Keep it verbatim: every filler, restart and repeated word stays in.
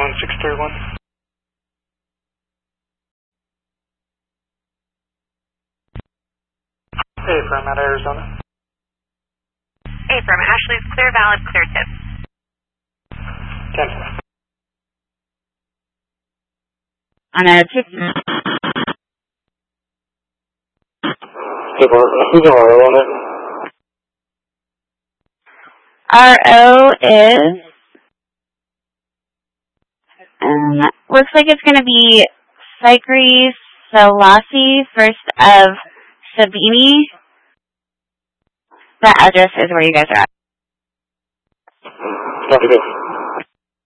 nine six three one. Hey, from out Arizona. Hey, from Ashley's clear, valid, clear tip. ten four. On a tip. Who's the R O on it? R O is, um, looks like it's going to be Fikri Salasi, first of Sabini. That address is where you guys are at. Copy this.